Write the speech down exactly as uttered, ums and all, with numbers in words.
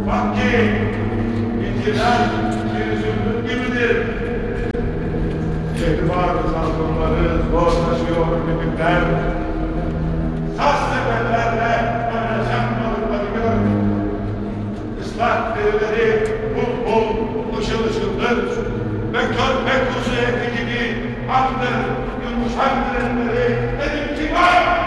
Bak ki bitkiler bir zümrüt gibidir. Şehribar salgınları zorlaşıyor bebekler. Saz tepelerle öneşen balıkları gör. Islak derileri bul bul ışıl ışıldır. Ve körpek kuzu eti gibi aktır yumuşak direnleri dedim ki var.